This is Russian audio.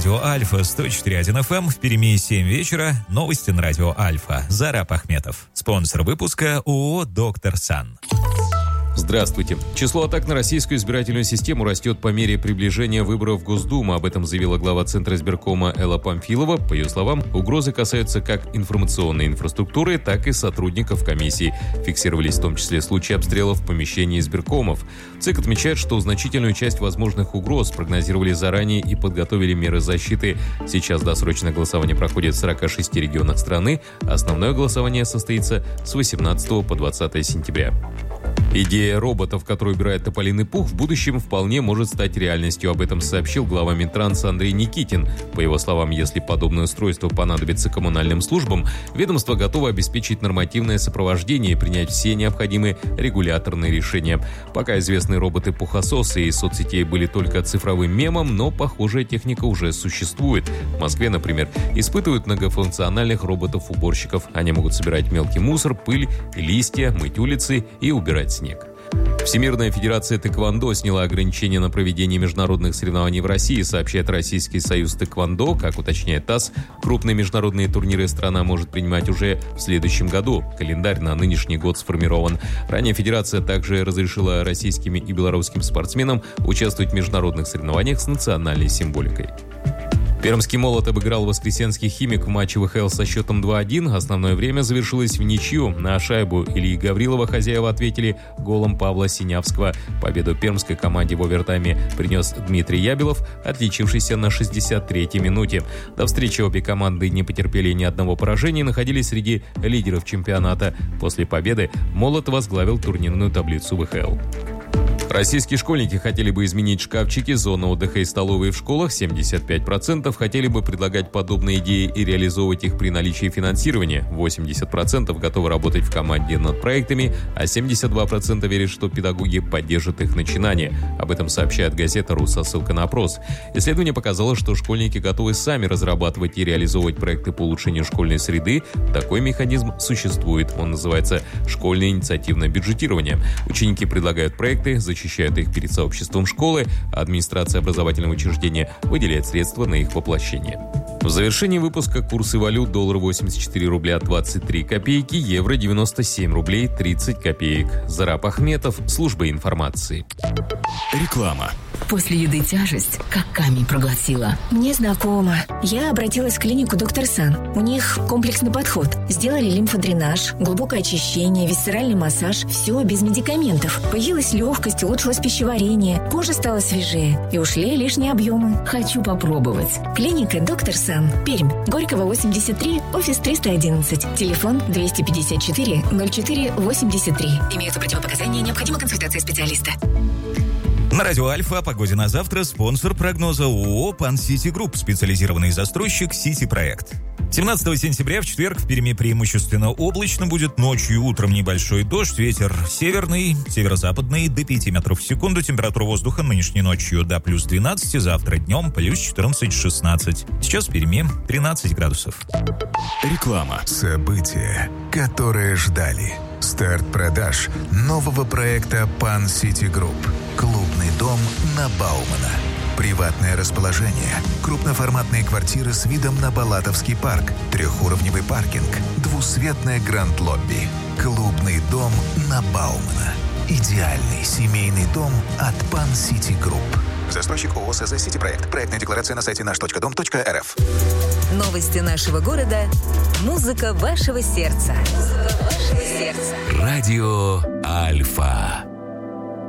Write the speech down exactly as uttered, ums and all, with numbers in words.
радио Альфа сто четыре и один эф эм. В Перми семь вечера. Новости на радио Альфа. Зараб Ахметов. Спонсор выпуска ООО «Доктор Сан». Здравствуйте. Число атак на российскую избирательную систему растет по мере приближения выборов в Госдуму. Об этом заявила глава Центра избиркома Элла Памфилова. По ее словам, угрозы касаются как информационной инфраструктуры, так и сотрудников комиссии. Фиксировались в том числе случаи обстрелов помещений избиркомов. ЦИК отмечает, что значительную часть возможных угроз прогнозировали заранее и подготовили меры защиты. Сейчас досрочное голосование проходит в сорока шести регионах страны. Основное голосование состоится с восемнадцатого по двадцатое сентября. Идея роботов, который убирает тополиный пух, в будущем вполне может стать реальностью. Об этом сообщил глава Минтранса Андрей Никитин. По его словам, если подобное устройство понадобится коммунальным службам, ведомство готово обеспечить нормативное сопровождение и принять все необходимые регуляторные решения. Пока известные роботы-пухососы из соцсетей были только цифровым мемом, но похожая техника уже существует. В Москве, например, испытывают многофункциональных роботов-уборщиков. Они могут собирать мелкий мусор, пыль, листья, мыть улицы и убирать снег. Всемирная федерация тэквондо сняла ограничения на проведение международных соревнований в России, сообщает Российский союз тэквондо. Как уточняет ТАСС, крупные международные турниры страна может принимать уже в следующем году. Календарь на нынешний год сформирован. Ранее федерация также разрешила российским и белорусским спортсменам участвовать в международных соревнованиях с национальной символикой. Пермский «Молот» обыграл воскресенский «Химик» в матче вэ ха эл со счетом два один. Основное время завершилось в ничью. На шайбу Ильи Гаврилова хозяева ответили голом Павла Синявского. Победу пермской команде в овертайме принес Дмитрий Ябелов, отличившийся на шестьдесят третьей минуте. До встречи обе команды не потерпели ни одного поражения и находились среди лидеров чемпионата. После победы «Молот» возглавил турнирную таблицу вэ ха эл. Российские школьники хотели бы изменить шкафчики, зоны отдыха и столовые в школах. семьдесят пять процентов хотели бы предлагать подобные идеи и реализовывать их при наличии финансирования. восемьдесят процентов готовы работать в команде над проектами, а семьдесят два процента верят, что педагоги поддержат их начинание. Об этом сообщает газета «РУ» со ссылкой на опрос. Исследование показало, что школьники готовы сами разрабатывать и реализовывать проекты по улучшению школьной среды. Такой механизм существует. Он называется «школьное инициативное бюджетирование». Ученики предлагают проекты, защищают их перед сообществом школы, а администрация образовательного учреждения выделяет средства на их воплощение. В завершении выпуска курсы валют: доллар восемьдесят четыре рубля двадцать три копейки, евро девяносто семь рублей тридцать копеек. Зараб Ахметов, служба информации. Реклама. После еды тяжесть, как камень проглотила. Мне знакомо. Я обратилась в клинику «Доктор Сан». У них комплексный подход. Сделали лимфодренаж, глубокое очищение, висцеральный массаж. Все без медикаментов. Появилась легкость, улучшилось пищеварение. Кожа стала свежее. И ушли лишние объемы. Хочу попробовать. Клиника «Доктор Сан». Пермь. Горького, восемьдесят три, офис триста одиннадцать. Телефон двести пятьдесят четыре ноль четыре восемьдесят три. Имеются противопоказания, необходима консультация специалиста. На радио Альфа о погоде на завтра спонсор прогноза ООО «Пан-Сити Групп», специализированный застройщик «Сити Проект». семнадцатого сентября в четверг в Перми преимущественно облачно будет, ночью и утром небольшой дождь, ветер северный, северо-западный до пяти метров в секунду, температура воздуха нынешней ночью до плюс двенадцать, завтра днем плюс четырнадцать-шестнадцать. Сейчас в Перми тринадцать градусов. Реклама. События, которые ждали. Старт продаж нового проекта «Пан-Сити Групп». Клубный дом на Баумана. Приватное расположение, крупноформатные квартиры с видом на Балатовский парк, трехуровневый паркинг, двусветное гранд-лобби. Клубный дом на Баумана. Идеальный семейный дом от «Пан-Сити Групп». Застройщик ООО СЗ «Сити Проект». Проектная декларация на сайте наш точка дом точка эр эф. Новости нашего города. Музыка вашего сердца. Музыка вашего сердца. Радио Альфа.